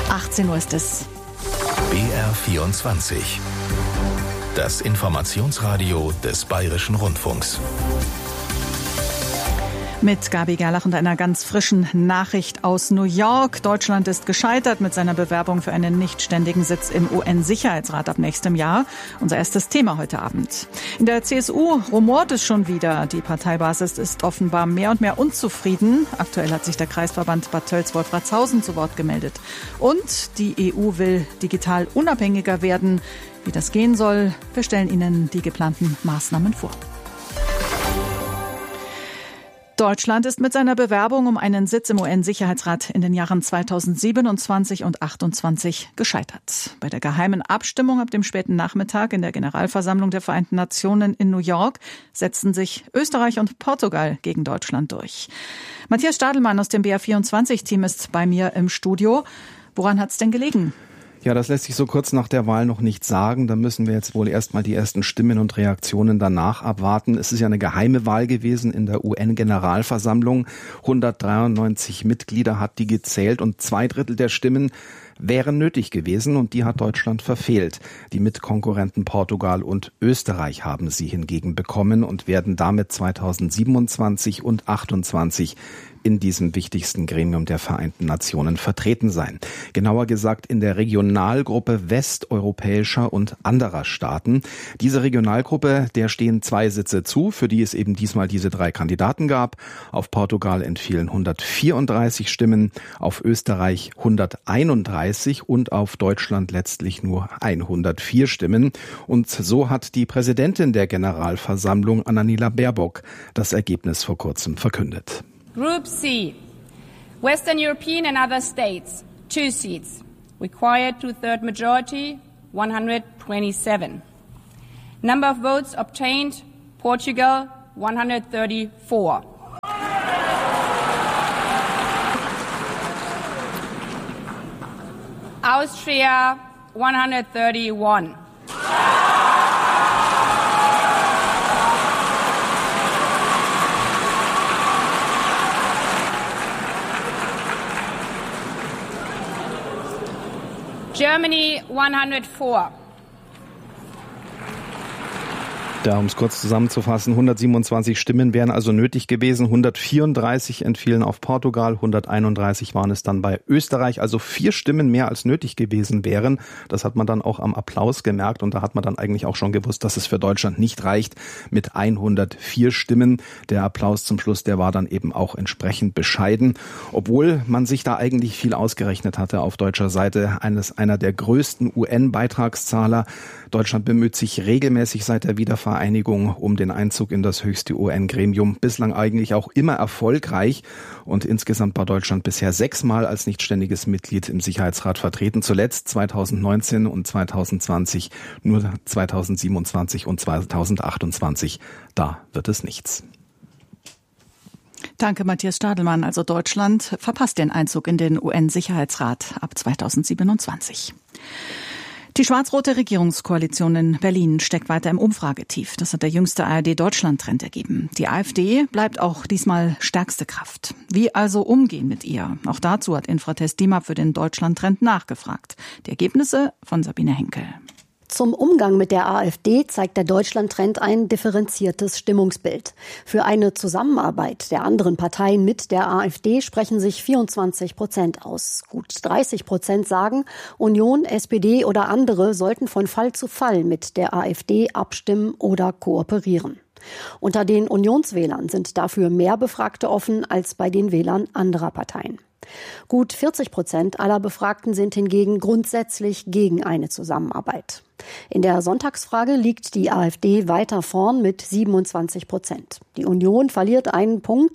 18 Uhr ist es. BR24. Das Informationsradio des Bayerischen Rundfunks. Mit Gabi Gerlach und einer ganz frischen Nachricht aus New York. Deutschland ist gescheitert mit seiner Bewerbung für einen nichtständigen Sitz im UN-Sicherheitsrat ab nächstem Jahr. Unser erstes Thema heute Abend. In der CSU rumort es schon wieder. Die Parteibasis ist offenbar mehr und mehr unzufrieden. Aktuell hat sich der Kreisverband Bad Tölz-Wolfratshausen zu Wort gemeldet. Und die EU will digital unabhängiger werden. Wie das gehen soll, wir stellen Ihnen die geplanten Maßnahmen vor. Deutschland ist mit seiner Bewerbung um einen Sitz im UN-Sicherheitsrat in den Jahren 2027 und 2028 gescheitert. Bei der geheimen Abstimmung ab dem späten Nachmittag in der Generalversammlung der Vereinten Nationen in New York setzten sich Österreich und Portugal gegen Deutschland durch. Matthias Stadelmann aus dem BR24-Team ist bei mir im Studio. Woran hat es denn gelegen? Ja, das lässt sich so kurz nach der Wahl noch nicht sagen. Da müssen wir jetzt wohl erstmal die ersten Stimmen und Reaktionen danach abwarten. Es ist ja eine geheime Wahl gewesen in der UN-Generalversammlung. 193 Mitglieder hat die gezählt und 2/3 der Stimmen wären nötig gewesen und die hat Deutschland verfehlt. Die Mitkonkurrenten Portugal und Österreich haben sie hingegen bekommen und werden damit 2027 und 2028 in diesem wichtigsten Gremium der Vereinten Nationen vertreten sein. Genauer gesagt in der Regionalgruppe westeuropäischer und anderer Staaten. Diese Regionalgruppe, der stehen 2 Sitze zu, für die es eben diesmal diese 3 Kandidaten gab. Auf Portugal entfielen 134 Stimmen, auf Österreich 131 und auf Deutschland letztlich nur 104 Stimmen. Und so hat die Präsidentin der Generalversammlung, Annalena Baerbock, das Ergebnis vor kurzem verkündet. Group C, Western European and other states, 2 seats. Required 2/3 majority, 127. Number of votes obtained, Portugal, 134. Austria, 131. Germany 104. Ja, um es kurz zusammenzufassen, 127 Stimmen wären also nötig gewesen, 134 entfielen auf Portugal, 131 waren es dann bei Österreich, also 4 Stimmen mehr als nötig gewesen wären. Das hat man dann auch am Applaus gemerkt und da hat man dann eigentlich auch schon gewusst, dass es für Deutschland nicht reicht mit 104 Stimmen. Der Applaus zum Schluss, der war dann eben auch entsprechend bescheiden, obwohl man sich da eigentlich viel ausgerechnet hatte auf deutscher Seite. Einer der größten UN-Beitragszahler. Deutschland bemüht sich regelmäßig seit der Wiedervereinigung um den Einzug in das höchste UN-Gremium. Bislang eigentlich auch immer erfolgreich. Und insgesamt war Deutschland bisher 6-mal als nichtständiges Mitglied im Sicherheitsrat vertreten. Zuletzt 2019 und 2020, nur 2027 und 2028. Da wird es nichts. Danke, Matthias Stadelmann. Also Deutschland verpasst den Einzug in den UN-Sicherheitsrat ab 2027. Die schwarz-rote Regierungskoalition in Berlin steckt weiter im Umfragetief. Das hat der jüngste ARD-Deutschland-Trend ergeben. Die AfD bleibt auch diesmal stärkste Kraft. Wie also umgehen mit ihr? Auch dazu hat Infratest DIMAP für den Deutschland-Trend nachgefragt. Die Ergebnisse von Sabine Henkel. Zum Umgang mit der AfD zeigt der Deutschland-Trend ein differenziertes Stimmungsbild. Für eine Zusammenarbeit der anderen Parteien mit der AfD sprechen sich 24% aus. Gut 30% sagen, Union, SPD oder andere sollten von Fall zu Fall mit der AfD abstimmen oder kooperieren. Unter den Unionswählern sind dafür mehr Befragte offen als bei den Wählern anderer Parteien. Gut 40% aller Befragten sind hingegen grundsätzlich gegen eine Zusammenarbeit. In der Sonntagsfrage liegt die AfD weiter vorn mit 27%. Die Union verliert einen Punkt,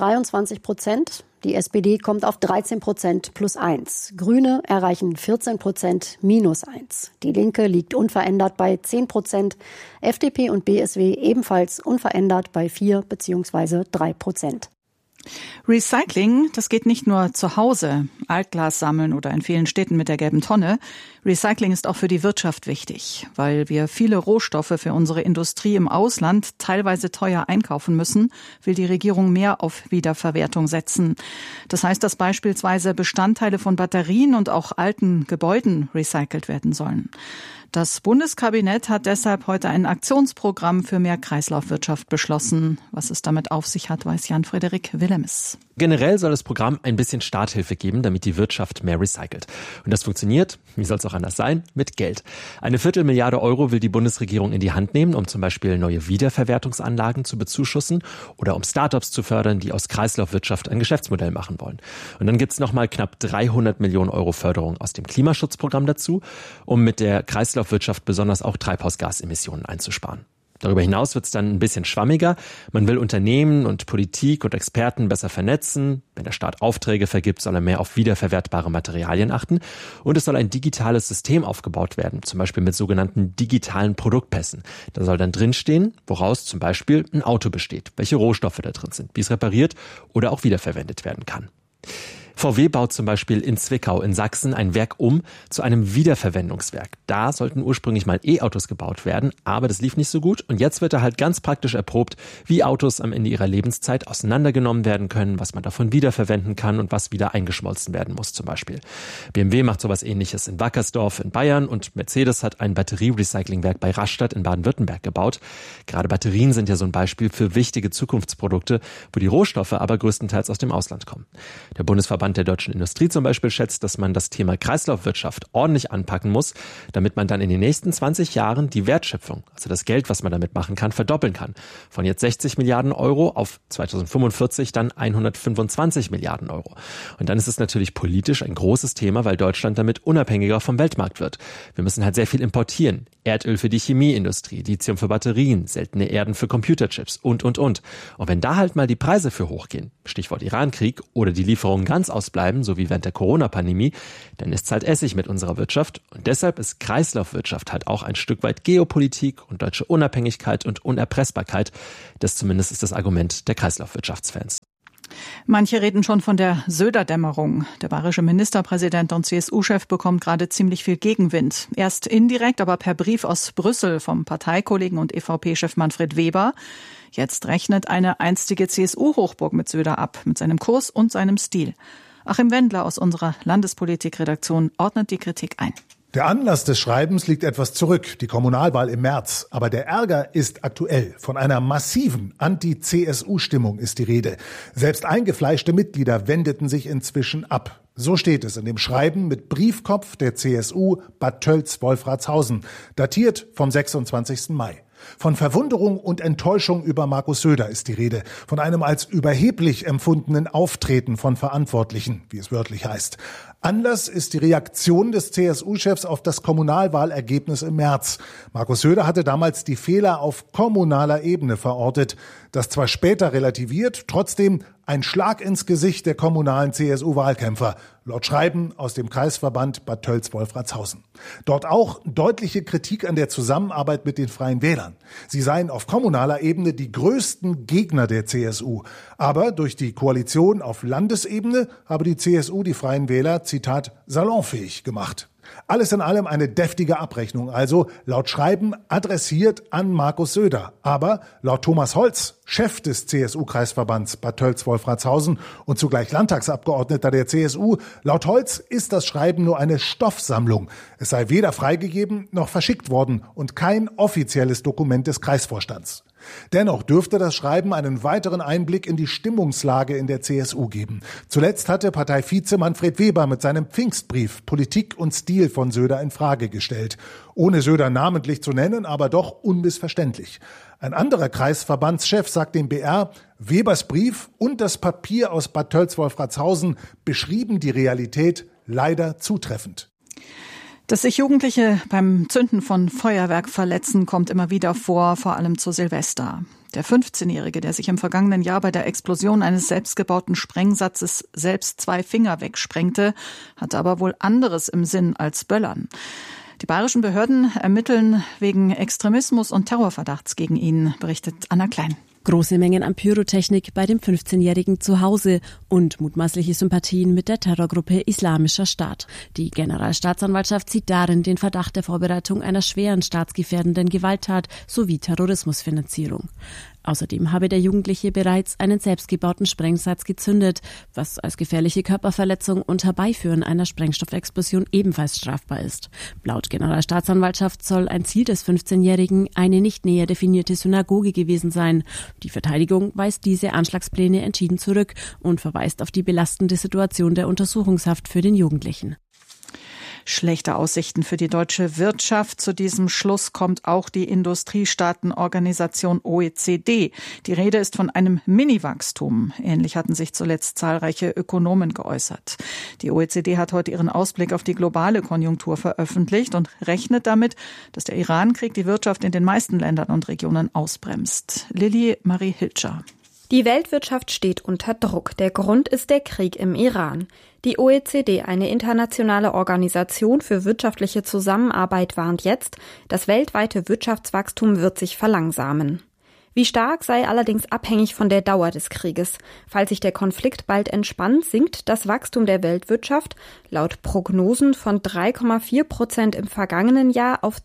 23%. Die SPD kommt auf 13% plus 1. Grüne erreichen 14% minus 1. Die Linke liegt unverändert bei 10%. FDP und BSW ebenfalls unverändert bei 4 bzw. 3%. Recycling, das geht nicht nur zu Hause, Altglas sammeln oder in vielen Städten mit der gelben Tonne. Recycling ist auch für die Wirtschaft wichtig, weil wir viele Rohstoffe für unsere Industrie im Ausland teilweise teuer einkaufen müssen, will die Regierung mehr auf Wiederverwertung setzen. Das heißt, dass beispielsweise Bestandteile von Batterien und auch alten Gebäuden recycelt werden sollen. Das Bundeskabinett hat deshalb heute ein Aktionsprogramm für mehr Kreislaufwirtschaft beschlossen. Was es damit auf sich hat, weiß Jan-Frederik Willems. Generell soll das Programm ein bisschen Starthilfe geben, damit die Wirtschaft mehr recycelt. Und das funktioniert, wie soll es auch anders sein, mit Geld. 250 Milliarden Euro will die Bundesregierung in die Hand nehmen, um zum Beispiel neue Wiederverwertungsanlagen zu bezuschussen oder um Startups zu fördern, die aus Kreislaufwirtschaft ein Geschäftsmodell machen wollen. Und dann gibt es nochmal knapp 300 Millionen Euro Förderung aus dem Klimaschutzprogramm dazu, um mit der Kreislaufwirtschaft besonders auch Treibhausgasemissionen einzusparen. Darüber hinaus wird es dann ein bisschen schwammiger. Man will Unternehmen und Politik und Experten besser vernetzen. Wenn der Staat Aufträge vergibt, soll er mehr auf wiederverwertbare Materialien achten. Und es soll ein digitales System aufgebaut werden, zum Beispiel mit sogenannten digitalen Produktpässen. Da soll dann drinstehen, woraus zum Beispiel ein Auto besteht, welche Rohstoffe da drin sind, wie es repariert oder auch wiederverwendet werden kann. VW baut zum Beispiel in Zwickau in Sachsen ein Werk zu einem Wiederverwendungswerk. Da sollten ursprünglich mal E-Autos gebaut werden, aber das lief nicht so gut. Und jetzt wird da halt ganz praktisch erprobt, wie Autos am Ende ihrer Lebenszeit auseinandergenommen werden können, was man davon wiederverwenden kann und was wieder eingeschmolzen werden muss zum Beispiel. BMW macht sowas Ähnliches in Wackersdorf in Bayern und Mercedes hat ein Batterierecyclingwerk bei Rastatt in Baden-Württemberg gebaut. Gerade Batterien sind ja so ein Beispiel für wichtige Zukunftsprodukte, wo die Rohstoffe aber größtenteils aus dem Ausland kommen. Der Bundesverband der deutschen Industrie zum Beispiel schätzt, dass man das Thema Kreislaufwirtschaft ordentlich anpacken muss, damit man dann in den nächsten 20 Jahren die Wertschöpfung, also das Geld, was man damit machen kann, verdoppeln kann. Von jetzt 60 Milliarden Euro auf 2045 dann 125 Milliarden Euro. Und dann ist es natürlich politisch ein großes Thema, weil Deutschland damit unabhängiger vom Weltmarkt wird. Wir müssen halt sehr viel importieren. Erdöl für die Chemieindustrie, Lithium für Batterien, seltene Erden für Computerchips und. Und wenn da halt mal die Preise für hochgehen, Stichwort Irankrieg, oder die Lieferungen ganz ausbleiben, so wie während der Corona-Pandemie, dann ist's halt Essig mit unserer Wirtschaft. Und deshalb ist Kreislaufwirtschaft halt auch ein Stück weit Geopolitik und deutsche Unabhängigkeit und Unerpressbarkeit. Das zumindest ist das Argument der Kreislaufwirtschaftsfans. Manche reden schon von der Söder-Dämmerung. Der bayerische Ministerpräsident und CSU-Chef bekommt gerade ziemlich viel Gegenwind. Erst indirekt, aber per Brief aus Brüssel vom Parteikollegen und EVP-Chef Manfred Weber. Jetzt rechnet eine einstige CSU-Hochburg mit Söder ab, mit seinem Kurs und seinem Stil. Achim Wendler aus unserer Landespolitik-Redaktion ordnet die Kritik ein. Der Anlass des Schreibens liegt etwas zurück, die Kommunalwahl im März. Aber der Ärger ist aktuell. Von einer massiven Anti-CSU-Stimmung ist die Rede. Selbst eingefleischte Mitglieder wendeten sich inzwischen ab. So steht es in dem Schreiben mit Briefkopf der CSU Bad Tölz-Wolfratshausen, datiert vom 26. Mai. Von Verwunderung und Enttäuschung über Markus Söder ist die Rede, von einem als überheblich empfundenen Auftreten von Verantwortlichen, wie es wörtlich heißt. Anlass ist die Reaktion des CSU-Chefs auf das Kommunalwahlergebnis im März. Markus Söder hatte damals die Fehler auf kommunaler Ebene verortet. Das zwar später relativiert, trotzdem ein Schlag ins Gesicht der kommunalen CSU-Wahlkämpfer. Laut Schreiben aus dem Kreisverband Bad Tölz-Wolfratshausen. Dort auch deutliche Kritik an der Zusammenarbeit mit den Freien Wählern. Sie seien auf kommunaler Ebene die größten Gegner der CSU. Aber durch die Koalition auf Landesebene habe die CSU die Freien Wähler, Zitat, salonfähig gemacht. Alles in allem eine deftige Abrechnung, also laut Schreiben adressiert an Markus Söder. Aber laut Thomas Holz, Chef des CSU-Kreisverbands Bad Tölz-Wolfratshausen und zugleich Landtagsabgeordneter der CSU, laut Holz ist das Schreiben nur eine Stoffsammlung. Es sei weder freigegeben noch verschickt worden und kein offizielles Dokument des Kreisvorstands. Dennoch dürfte das Schreiben einen weiteren Einblick in die Stimmungslage in der CSU geben. Zuletzt hatte Parteivize Manfred Weber mit seinem Pfingstbrief Politik und Stil von Söder in Frage gestellt. Ohne Söder namentlich zu nennen, aber doch unmissverständlich. Ein anderer Kreisverbandschef sagt dem BR, Webers Brief und das Papier aus Bad Tölz-Wolfratshausen beschrieben die Realität leider zutreffend. Dass sich Jugendliche beim Zünden von Feuerwerk verletzen, kommt immer wieder vor allem zu Silvester. Der 15-Jährige, der sich im vergangenen Jahr bei der Explosion eines selbstgebauten Sprengsatzes selbst 2 Finger wegsprengte, hatte aber wohl anderes im Sinn als Böllern. Die bayerischen Behörden ermitteln wegen Extremismus und Terrorverdachts gegen ihn, berichtet Anna Klein. große Mengen an Pyrotechnik bei dem 15-Jährigen zu Hause und mutmaßliche Sympathien mit der Terrorgruppe Islamischer Staat. Die Generalstaatsanwaltschaft sieht darin den Verdacht der Vorbereitung einer schweren staatsgefährdenden Gewalttat sowie Terrorismusfinanzierung. Außerdem habe der Jugendliche bereits einen selbstgebauten Sprengsatz gezündet, was als gefährliche Körperverletzung und Herbeiführen einer Sprengstoffexplosion ebenfalls strafbar ist. Laut Generalstaatsanwaltschaft soll ein Ziel des 15-Jährigen eine nicht näher definierte Synagoge gewesen sein. Die Verteidigung weist diese Anschlagspläne entschieden zurück und verweist auf die belastende Situation der Untersuchungshaft für den Jugendlichen. Schlechte Aussichten für die deutsche Wirtschaft. Zu diesem Schluss kommt auch die Industriestaatenorganisation OECD. Die Rede ist von einem Mini-Wachstum. Ähnlich hatten sich zuletzt zahlreiche Ökonomen geäußert. Die OECD hat heute ihren Ausblick auf die globale Konjunktur veröffentlicht und rechnet damit, dass der Iran-Krieg die Wirtschaft in den meisten Ländern und Regionen ausbremst. Lilly Marie Hilscher. Die Weltwirtschaft steht unter Druck. Der Grund ist der Krieg im Iran. Die OECD, eine internationale Organisation für wirtschaftliche Zusammenarbeit, warnt jetzt, das weltweite Wirtschaftswachstum wird sich verlangsamen. Wie stark sei allerdings abhängig von der Dauer des Krieges. Falls sich der Konflikt bald entspannt, sinkt das Wachstum der Weltwirtschaft laut Prognosen von 3,4% im vergangenen Jahr auf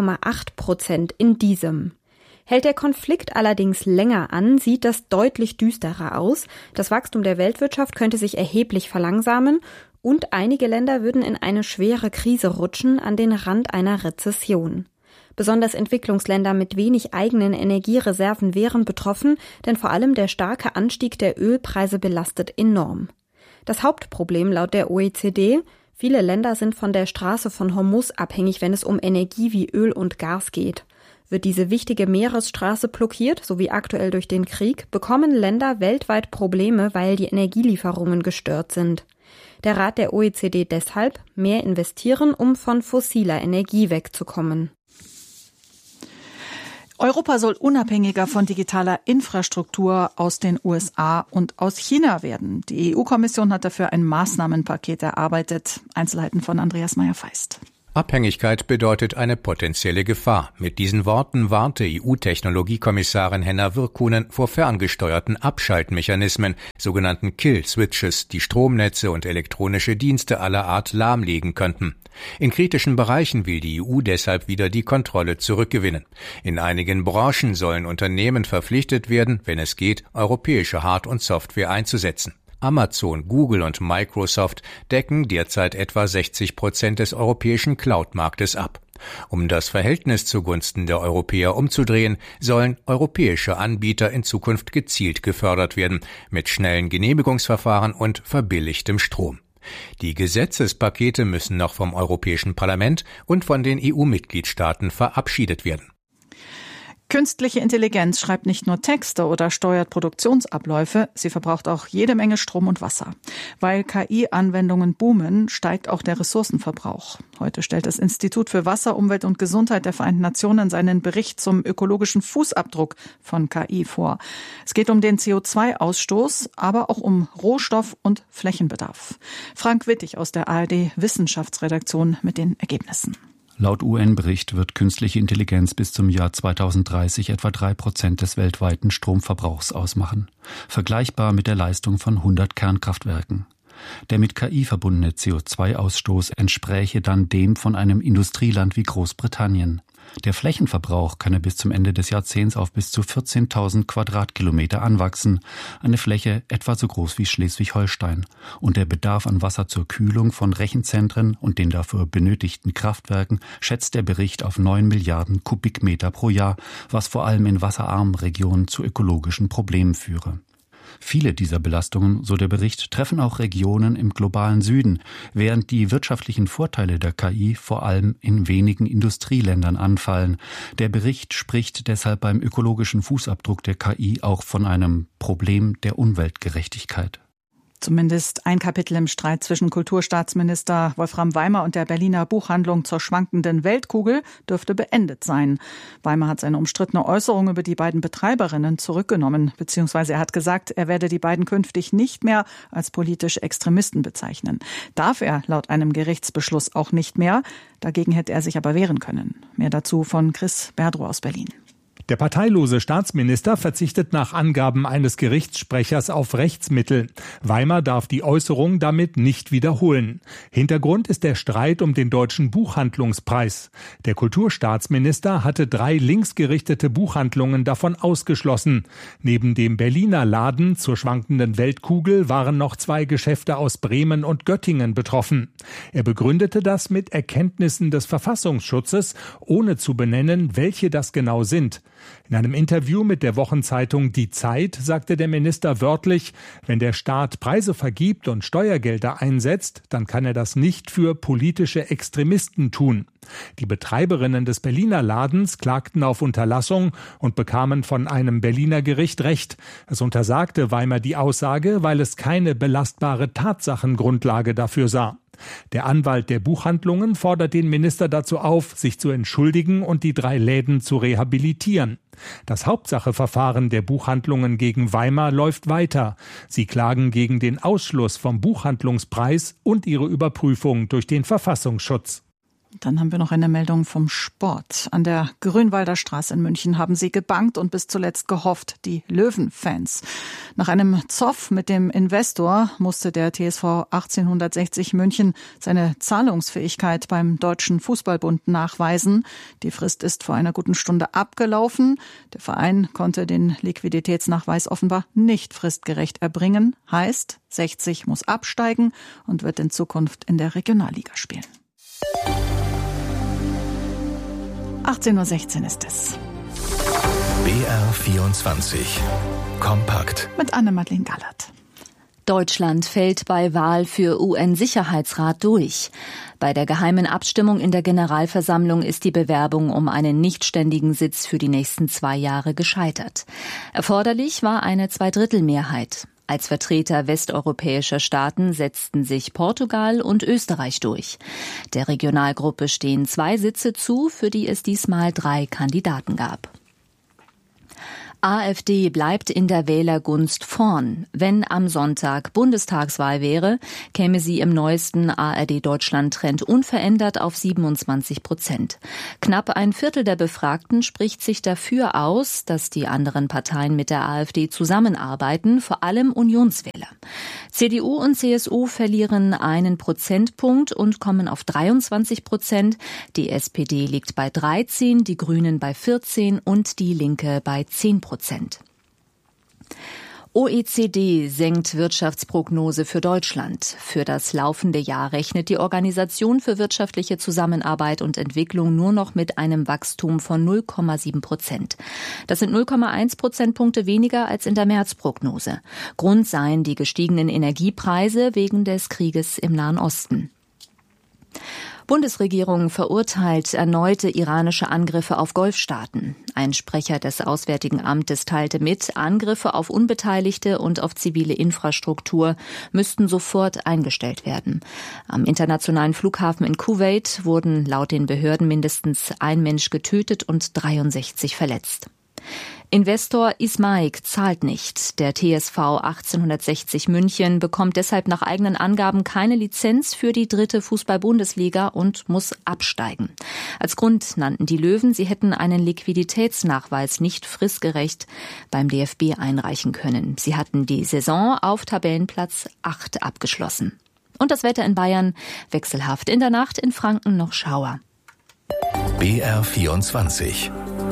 2,8% in diesem. Hält der Konflikt allerdings länger an, sieht das deutlich düsterer aus. Das Wachstum der Weltwirtschaft könnte sich erheblich verlangsamen und einige Länder würden in eine schwere Krise rutschen, an den Rand einer Rezession. Besonders Entwicklungsländer mit wenig eigenen Energiereserven wären betroffen, denn vor allem der starke Anstieg der Ölpreise belastet enorm. Das Hauptproblem laut der OECD: viele Länder sind von der Straße von Hormuz abhängig, wenn es um Energie wie Öl und Gas geht. Wird diese wichtige Meeresstraße blockiert, so wie aktuell durch den Krieg, bekommen Länder weltweit Probleme, weil die Energielieferungen gestört sind. Der Rat der OECD deshalb: mehr investieren, um von fossiler Energie wegzukommen. Europa soll unabhängiger von digitaler Infrastruktur aus den USA und aus China werden. Die EU-Kommission hat dafür ein Maßnahmenpaket erarbeitet. Einzelheiten von Andreas Meyer-Feist. Abhängigkeit bedeutet eine potenzielle Gefahr. Mit diesen Worten warnte EU-Technologiekommissarin Henna Virkkunen vor ferngesteuerten Abschaltmechanismen, sogenannten Kill-Switches, die Stromnetze und elektronische Dienste aller Art lahmlegen könnten. In kritischen Bereichen will die EU deshalb wieder die Kontrolle zurückgewinnen. In einigen Branchen sollen Unternehmen verpflichtet werden, wenn es geht, europäische Hard- und Software einzusetzen. Amazon, Google und Microsoft decken derzeit etwa 60% des europäischen Cloud-Marktes ab. Um das Verhältnis zugunsten der Europäer umzudrehen, sollen europäische Anbieter in Zukunft gezielt gefördert werden, mit schnellen Genehmigungsverfahren und verbilligtem Strom. Die Gesetzespakete müssen noch vom Europäischen Parlament und von den EU-Mitgliedstaaten verabschiedet werden. Künstliche Intelligenz schreibt nicht nur Texte oder steuert Produktionsabläufe, sie verbraucht auch jede Menge Strom und Wasser. Weil KI-Anwendungen boomen, steigt auch der Ressourcenverbrauch. Heute stellt das Institut für Wasser, Umwelt und Gesundheit der Vereinten Nationen seinen Bericht zum ökologischen Fußabdruck von KI vor. Es geht um den CO2-Ausstoß, aber auch um Rohstoff- und Flächenbedarf. Frank Wittig aus der ARD-Wissenschaftsredaktion mit den Ergebnissen. Laut UN-Bericht wird künstliche Intelligenz bis zum Jahr 2030 etwa 3% des weltweiten Stromverbrauchs ausmachen. Vergleichbar mit der Leistung von 100 Kernkraftwerken. Der mit KI verbundene CO2-Ausstoß entspräche dann dem von einem Industrieland wie Großbritannien. Der Flächenverbrauch könne bis zum Ende des Jahrzehnts auf bis zu 14.000 Quadratkilometer anwachsen, eine Fläche etwa so groß wie Schleswig-Holstein. Und der Bedarf an Wasser zur Kühlung von Rechenzentren und den dafür benötigten Kraftwerken schätzt der Bericht auf 9 Milliarden Kubikmeter pro Jahr, was vor allem in wasserarmen Regionen zu ökologischen Problemen führe. Viele dieser Belastungen, so der Bericht, treffen auch Regionen im globalen Süden, während die wirtschaftlichen Vorteile der KI vor allem in wenigen Industrieländern anfallen. Der Bericht spricht deshalb beim ökologischen Fußabdruck der KI auch von einem Problem der Umweltgerechtigkeit. Zumindest ein Kapitel im Streit zwischen Kulturstaatsminister Wolfram Weimer und der Berliner Buchhandlung zur schwankenden Weltkugel dürfte beendet sein. Weimer hat seine umstrittene Äußerung über die beiden Betreiberinnen zurückgenommen, beziehungsweise er hat gesagt, er werde die beiden künftig nicht mehr als politische Extremisten bezeichnen. Darf er laut einem Gerichtsbeschluss auch nicht mehr. Dagegen hätte er sich aber wehren können. Mehr dazu von Chris Berdrow aus Berlin. Der parteilose Staatsminister verzichtet nach Angaben eines Gerichtssprechers auf Rechtsmittel. Weimar darf die Äußerung damit nicht wiederholen. Hintergrund ist der Streit um den Deutschen Buchhandlungspreis. Der Kulturstaatsminister hatte 3 linksgerichtete Buchhandlungen davon ausgeschlossen. Neben dem Berliner Laden zur schwankenden Weltkugel waren noch 2 Geschäfte aus Bremen und Göttingen betroffen. Er begründete das mit Erkenntnissen des Verfassungsschutzes, ohne zu benennen, welche das genau sind. In einem Interview mit der Wochenzeitung Die Zeit sagte der Minister wörtlich, wenn der Staat Preise vergibt und Steuergelder einsetzt, dann kann er das nicht für politische Extremisten tun. Die Betreiberinnen des Berliner Ladens klagten auf Unterlassung und bekamen von einem Berliner Gericht Recht. Es untersagte Weimar die Aussage, weil es keine belastbare Tatsachengrundlage dafür sah. Der Anwalt der Buchhandlungen fordert den Minister dazu auf, sich zu entschuldigen und die 3 Läden zu rehabilitieren. Das Hauptsacheverfahren der Buchhandlungen gegen Weimar läuft weiter. Sie klagen gegen den Ausschluss vom Buchhandlungspreis und ihre Überprüfung durch den Verfassungsschutz. Dann haben wir noch eine Meldung vom Sport. An der Grünwalder Straße in München haben sie gebangt und bis zuletzt gehofft, die Löwen-Fans. Nach einem Zoff mit dem Investor musste der TSV 1860 München seine Zahlungsfähigkeit beim Deutschen Fußballbund nachweisen. Die Frist ist vor einer guten Stunde abgelaufen. Der Verein konnte den Liquiditätsnachweis offenbar nicht fristgerecht erbringen. Heißt, 60 muss absteigen und wird in Zukunft in der Regionalliga spielen. 18:16 Uhr ist es. BR24 Kompakt mit Anne-Madeleine Gallert. Deutschland fällt bei Wahl für UN-Sicherheitsrat durch. Bei der geheimen Abstimmung in der Generalversammlung ist die Bewerbung um einen nichtständigen Sitz für die nächsten 2 Jahre gescheitert. Erforderlich war eine Zweidrittelmehrheit. Als Vertreter westeuropäischer Staaten setzten sich Portugal und Österreich durch. Der Regionalgruppe stehen 2 Sitze zu, für die es diesmal 3 Kandidaten gab. AfD bleibt in der Wählergunst vorn. Wenn am Sonntag Bundestagswahl wäre, käme sie im neuesten ARD-Deutschland-Trend unverändert auf 27%. Knapp ein Viertel der Befragten spricht sich dafür aus, dass die anderen Parteien mit der AfD zusammenarbeiten, vor allem Unionswähler. CDU und CSU verlieren 1 Prozentpunkt und kommen auf 23%. Die SPD liegt bei 13%, die Grünen bei 14% und die Linke bei 10%. OECD senkt Wirtschaftsprognose für Deutschland. Für das laufende Jahr rechnet die Organisation für wirtschaftliche Zusammenarbeit und Entwicklung nur noch mit einem Wachstum von 0,7%. Das sind 0,1 Prozentpunkte weniger als in der Märzprognose. Grund seien die gestiegenen Energiepreise wegen des Krieges im Nahen Osten. Bundesregierung verurteilt erneute iranische Angriffe auf Golfstaaten. Ein Sprecher des Auswärtigen Amtes teilte mit, Angriffe auf Unbeteiligte und auf zivile Infrastruktur müssten sofort eingestellt werden. Am internationalen Flughafen in Kuwait wurden laut den Behörden mindestens 1 Mensch getötet und 63 verletzt. Investor Ismaik zahlt nicht. Der TSV 1860 München bekommt deshalb nach eigenen Angaben keine Lizenz für die 3. Fußball-Bundesliga und muss absteigen. Als Grund nannten die Löwen, sie hätten einen Liquiditätsnachweis nicht fristgerecht beim DFB einreichen können. Sie hatten die Saison auf Tabellenplatz 8 abgeschlossen. Und das Wetter in Bayern wechselhaft. In der Nacht in Franken noch Schauer. BR24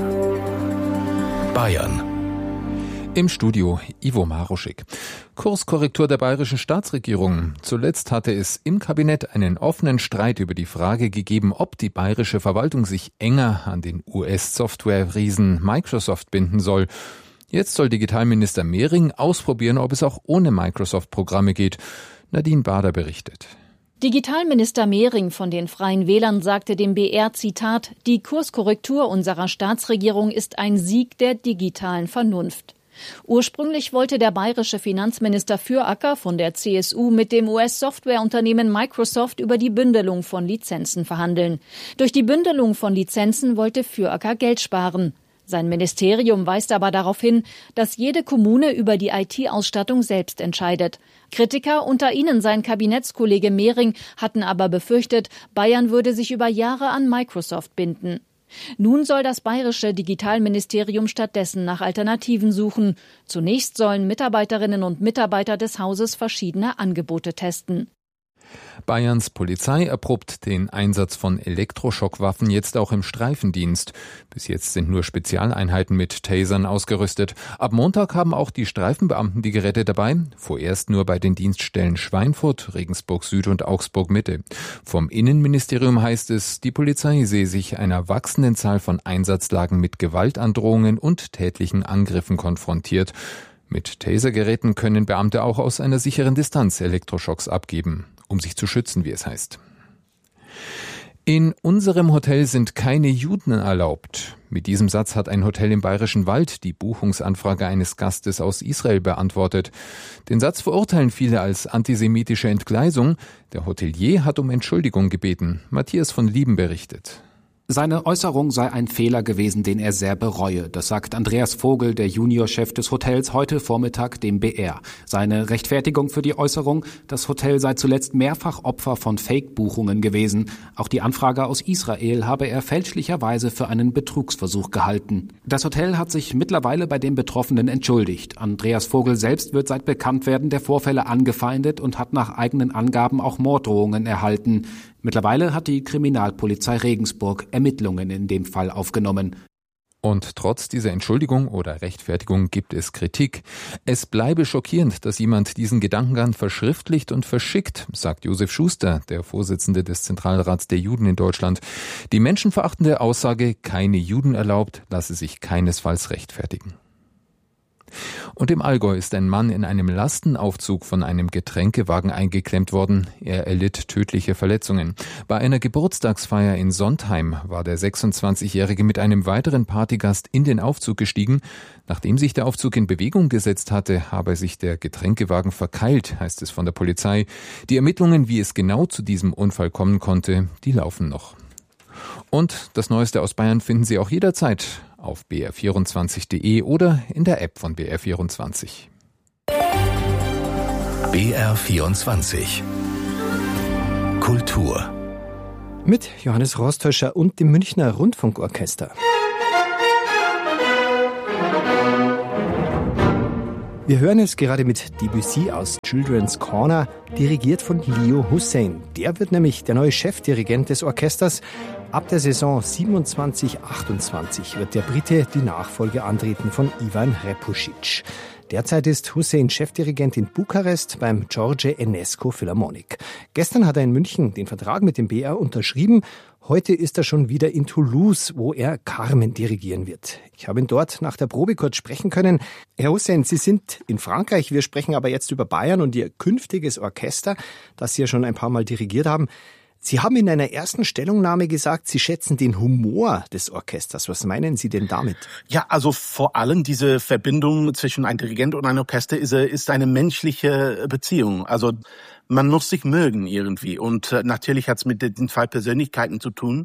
Bayern. Im Studio Ivo Maruschik. Kurskorrektur der bayerischen Staatsregierung. Zuletzt hatte es im Kabinett einen offenen Streit über die Frage gegeben, ob die bayerische Verwaltung sich enger an den US-Software-Riesen Microsoft binden soll. Jetzt soll Digitalminister Mehring ausprobieren, ob es auch ohne Microsoft-Programme geht. Nadine Bader berichtet. Digitalminister Mehring von den Freien Wählern sagte dem BR, Zitat, die Kurskorrektur unserer Staatsregierung ist ein Sieg der digitalen Vernunft. Ursprünglich wollte der bayerische Finanzminister Füracker von der CSU mit dem US-Softwareunternehmen Microsoft über die Bündelung von Lizenzen verhandeln. Durch die Bündelung von Lizenzen wollte Füracker Geld sparen. Sein Ministerium weist aber darauf hin, dass jede Kommune über die IT-Ausstattung selbst entscheidet. Kritiker, unter ihnen sein Kabinettskollege Mehring, hatten aber befürchtet, Bayern würde sich über Jahre an Microsoft binden. Nun soll das bayerische Digitalministerium stattdessen nach Alternativen suchen. Zunächst sollen Mitarbeiterinnen und Mitarbeiter des Hauses verschiedene Angebote testen. Bayerns Polizei erprobt den Einsatz von Elektroschockwaffen jetzt auch im Streifendienst. Bis jetzt sind nur Spezialeinheiten mit Tasern ausgerüstet. Ab Montag haben auch die Streifenbeamten die Geräte dabei. Vorerst nur bei den Dienststellen Schweinfurt, Regensburg Süd und Augsburg Mitte. Vom Innenministerium heißt es, die Polizei sehe sich einer wachsenden Zahl von Einsatzlagen mit Gewaltandrohungen und tätlichen Angriffen konfrontiert. Mit Tasergeräten können Beamte auch aus einer sicheren Distanz Elektroschocks abgeben, um sich zu schützen, wie es heißt. In unserem Hotel sind keine Juden erlaubt. Mit diesem Satz hat ein Hotel im Bayerischen Wald die Buchungsanfrage eines Gastes aus Israel beantwortet. Den Satz verurteilen viele als antisemitische Entgleisung. Der Hotelier hat um Entschuldigung gebeten. Matthias von Lieben berichtet. Seine Äußerung sei ein Fehler gewesen, den er sehr bereue. Das sagt Andreas Vogel, der Juniorchef des Hotels, heute Vormittag dem BR. Seine Rechtfertigung für die Äußerung: Das Hotel sei zuletzt mehrfach Opfer von Fake-Buchungen gewesen. Auch die Anfrage aus Israel habe er fälschlicherweise für einen Betrugsversuch gehalten. Das Hotel hat sich mittlerweile bei den Betroffenen entschuldigt. Andreas Vogel selbst wird seit Bekanntwerden der Vorfälle angefeindet und hat nach eigenen Angaben auch Morddrohungen erhalten. Mittlerweile hat die Kriminalpolizei Regensburg Ermittlungen in dem Fall aufgenommen. Und trotz dieser Entschuldigung oder Rechtfertigung gibt es Kritik. Es bleibe schockierend, dass jemand diesen Gedankengang verschriftlicht und verschickt, sagt Josef Schuster, der Vorsitzende des Zentralrats der Juden in Deutschland. Die menschenverachtende Aussage, keine Juden erlaubt, lasse sich keinesfalls rechtfertigen. Und im Allgäu ist ein Mann in einem Lastenaufzug von einem Getränkewagen eingeklemmt worden. Er erlitt tödliche Verletzungen. Bei einer Geburtstagsfeier in Sontheim war der 26-Jährige mit einem weiteren Partygast in den Aufzug gestiegen. Nachdem sich der Aufzug in Bewegung gesetzt hatte, habe sich der Getränkewagen verkeilt, heißt es von der Polizei. Die Ermittlungen, wie es genau zu diesem Unfall kommen konnte, die laufen noch. Und das Neueste aus Bayern finden Sie auch jederzeit auf br24.de oder in der App von BR24. BR24 Kultur mit Johannes Rostäuscher und dem Münchner Rundfunkorchester. Wir hören es gerade mit Debussy aus Children's Corner, dirigiert von Leo Hussein. Der wird nämlich der neue Chefdirigent des Orchesters. Ab der Saison 27/28 wird der Brite die Nachfolge antreten von Ivan Repusic. Derzeit ist Hussein Chefdirigent in Bukarest beim George Enescu Philharmonic. Gestern hat er in München den Vertrag mit dem BR unterschrieben. Heute ist er schon wieder in Toulouse, wo er Carmen dirigieren wird. Ich habe ihn dort nach der Probe kurz sprechen können. Herr Hussein, Sie sind in Frankreich. Wir sprechen aber jetzt über Bayern und Ihr künftiges Orchester, das Sie ja schon ein paar Mal dirigiert haben. Sie haben in einer ersten Stellungnahme gesagt, Sie schätzen den Humor des Orchesters. Was meinen Sie denn damit? Ja, also vor allem diese Verbindung zwischen einem Dirigent und einem Orchester ist eine menschliche Beziehung. Also man muss sich mögen irgendwie. Und natürlich hat es mit den zwei Persönlichkeiten zu tun.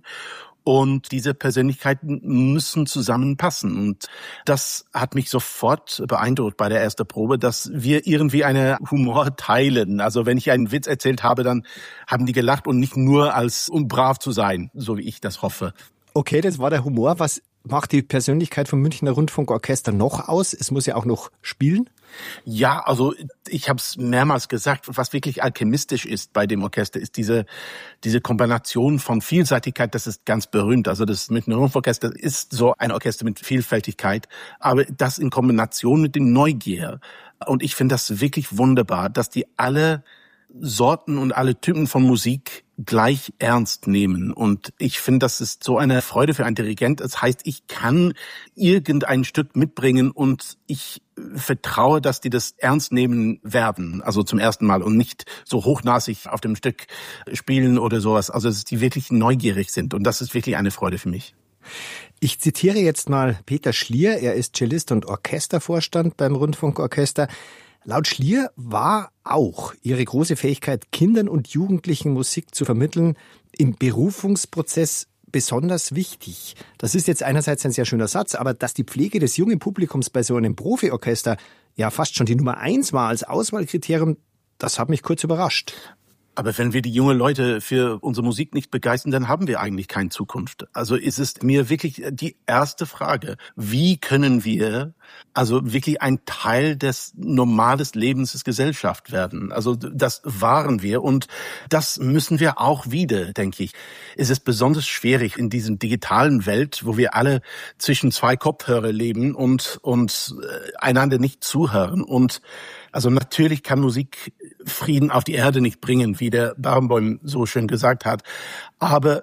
Und diese Persönlichkeiten müssen zusammenpassen. Und das hat mich sofort beeindruckt bei der ersten Probe, dass wir irgendwie einen Humor teilen. Also wenn ich einen Witz erzählt habe, dann haben die gelacht und nicht nur um brav zu sein, so wie ich das hoffe. Okay, das war der Humor. Was macht die Persönlichkeit vom Münchner Rundfunkorchester noch aus? Es muss ja auch noch spielen. Ja, also ich habe es mehrmals gesagt, was wirklich alchemistisch ist bei dem Orchester, ist diese Kombination von Vielseitigkeit, das ist ganz berühmt. Also das Münchner Rundfunkorchester ist so ein Orchester mit Vielfältigkeit, aber das in Kombination mit dem Neugier. Und ich finde das wirklich wunderbar, dass die alle Sorten und alle Typen von Musik gleich ernst nehmen. Und ich finde, das ist so eine Freude für einen Dirigent. Das heißt, ich kann irgendein Stück mitbringen und ich vertraue, dass die das ernst nehmen werden. Also zum ersten Mal und nicht so hochnasig auf dem Stück spielen oder sowas. Also dass die wirklich neugierig sind. Und das ist wirklich eine Freude für mich. Ich zitiere jetzt mal Peter Schlier. Er ist Cellist und Orchestervorstand beim Rundfunkorchester. Laut Schlier war auch Ihre große Fähigkeit, Kindern und Jugendlichen Musik zu vermitteln, im Berufungsprozess besonders wichtig. Das ist jetzt einerseits ein sehr schöner Satz, aber dass die Pflege des jungen Publikums bei so einem Profiorchester ja fast schon die Nummer 1 war als Auswahlkriterium, das hat mich kurz überrascht. Aber wenn wir die jungen Leute für unsere Musik nicht begeistern, dann haben wir eigentlich keine Zukunft. Also ist es mir wirklich die erste Frage, wie können wir also wirklich ein Teil des normalen Lebens der Gesellschaft werden? Also das waren wir und das müssen wir auch wieder, denke ich. Es ist besonders schwierig in dieser digitalen Welt, wo wir alle zwischen zwei Kopfhörer leben und einander nicht zuhören. Und also natürlich kann Musik Frieden auf die Erde nicht bringen, wie der Barenboim so schön gesagt hat. Aber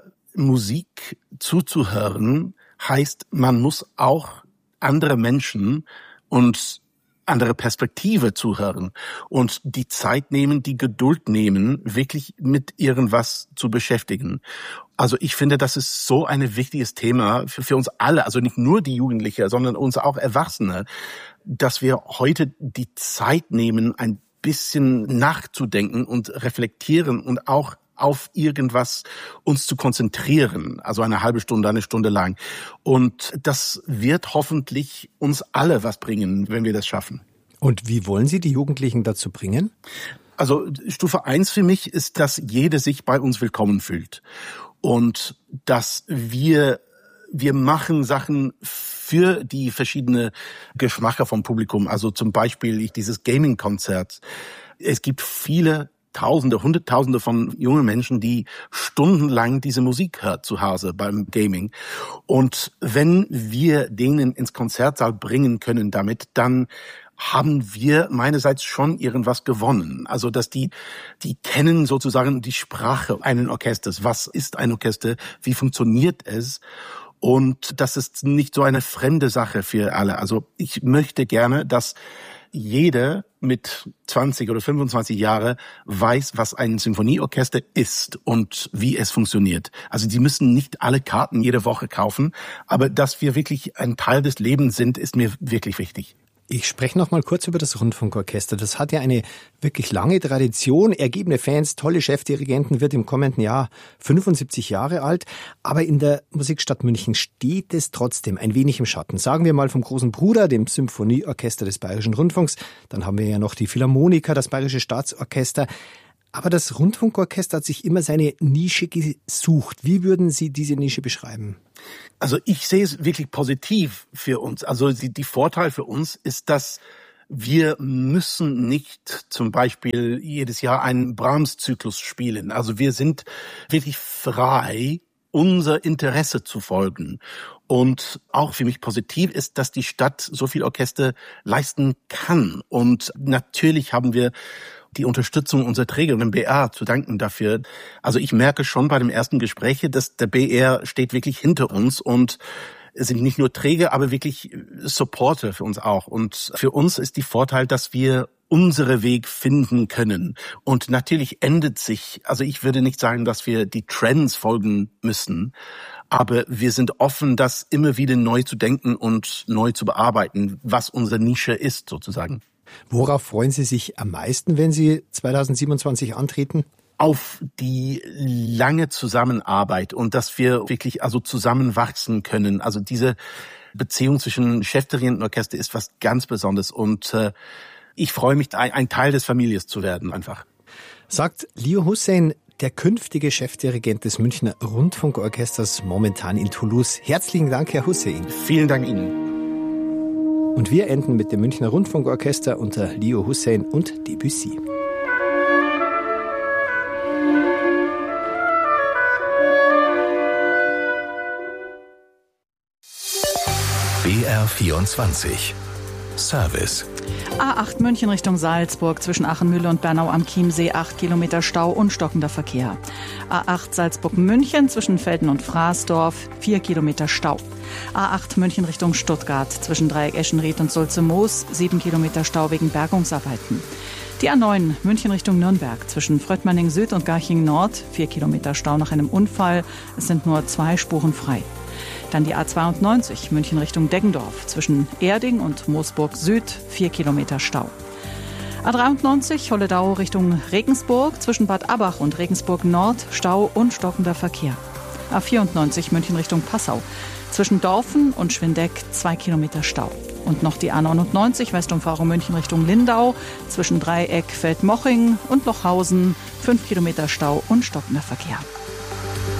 Musik zuzuhören heißt, man muss auch andere Menschen und andere Perspektive zuhören und die Zeit nehmen, die Geduld nehmen, wirklich mit irgendwas zu beschäftigen. Also ich finde, das ist so ein wichtiges Thema für uns alle, also nicht nur die Jugendlichen, sondern uns auch Erwachsene, dass wir heute die Zeit nehmen, ein bisschen nachzudenken und reflektieren und auch auf irgendwas uns zu konzentrieren, also eine halbe Stunde, eine Stunde lang. Und das wird hoffentlich uns alle was bringen, wenn wir das schaffen. Und wie wollen Sie die Jugendlichen dazu bringen? Also Stufe 1 für mich ist, dass jeder sich bei uns willkommen fühlt. Und dass wir machen Sachen für die verschiedenen Geschmäcker vom Publikum. Also zum Beispiel dieses Gaming-Konzert. Es gibt viele Tausende, Hunderttausende von jungen Menschen, die stundenlang diese Musik hört zu Hause beim Gaming. Und wenn wir denen ins Konzertsaal bringen können damit, dann haben wir meinerseits schon irgendwas gewonnen. Also, dass die kennen sozusagen die Sprache eines Orchesters. Was ist ein Orchester? Wie funktioniert es? Und das ist nicht so eine fremde Sache für alle. Also, ich möchte gerne, dass jeder mit 20 oder 25 Jahren weiß, was ein Symphonieorchester ist und wie es funktioniert. Also die müssen nicht alle Karten jede Woche kaufen, aber dass wir wirklich ein Teil des Lebens sind, ist mir wirklich wichtig. Ich spreche noch mal kurz über das Rundfunkorchester. Das hat ja eine wirklich lange Tradition, ergebene Fans, tolle Chefdirigenten, wird im kommenden Jahr 75 Jahre alt. Aber in der Musikstadt München steht es trotzdem ein wenig im Schatten. Sagen wir mal vom großen Bruder, dem Symphonieorchester des Bayerischen Rundfunks. Dann haben wir ja noch die Philharmoniker, das Bayerische Staatsorchester. Aber das Rundfunkorchester hat sich immer seine Nische gesucht. Wie würden Sie diese Nische beschreiben? Also ich sehe es wirklich positiv für uns. Also die Vorteil für uns ist, dass wir müssen nicht zum Beispiel jedes Jahr einen Brahms-Zyklus spielen. Also wir sind wirklich frei, unser Interesse zu folgen. Und auch für mich positiv ist, dass die Stadt so viel Orchester leisten kann. Und natürlich haben wir die Unterstützung unserer Träger und dem BR zu danken dafür. Also ich merke schon bei dem ersten Gespräch, dass der BR steht wirklich hinter uns und es sind nicht nur Träger, aber wirklich Supporter für uns auch. Und für uns ist die Vorteil, dass wir unsere Weg finden können. Und natürlich ändert sich, also ich würde nicht sagen, dass wir die Trends folgen müssen, aber wir sind offen, das immer wieder neu zu denken und neu zu bearbeiten, was unsere Nische ist sozusagen. Worauf freuen Sie sich am meisten, wenn Sie 2027 antreten? Auf die lange Zusammenarbeit und dass wir wirklich also zusammenwachsen können. Also diese Beziehung zwischen Chefdirigent und Orchester ist was ganz Besonderes und ich freue mich, ein Teil des Families zu werden einfach. Sagt Leo Hussein, der künftige Chefdirigent des Münchner Rundfunkorchesters, momentan in Toulouse. Herzlichen Dank, Herr Hussein. Vielen Dank Ihnen. Und wir enden mit dem Münchner Rundfunkorchester unter Leo Hussein und Debussy. BR24 Service. A8 München Richtung Salzburg zwischen Achenmühle und Bernau am Chiemsee 8 Kilometer Stau und stockender Verkehr. A8 Salzburg-München zwischen Velden und Fraßdorf 4 Kilometer Stau. A8 München Richtung Stuttgart zwischen Dreieck Eschenried und Sulze-Moos 7 Kilometer Stau wegen Bergungsarbeiten. Die A9 München Richtung Nürnberg zwischen Fröttmanning Süd und Garching Nord 4 Kilometer Stau nach einem Unfall. Es sind nur 2 Spuren frei. Dann die A92 München Richtung Deggendorf zwischen Erding und Moosburg Süd 4 Kilometer Stau. A93 Holledau Richtung Regensburg zwischen Bad Abbach und Regensburg Nord Stau und stockender Verkehr. A94 München Richtung Passau zwischen Dorfen und Schwindeck 2 Kilometer Stau. Und noch die A99 Westumfahrung München Richtung Lindau zwischen Dreieck, Feldmoching und Lochhausen. 5 Kilometer Stau und stockender Verkehr.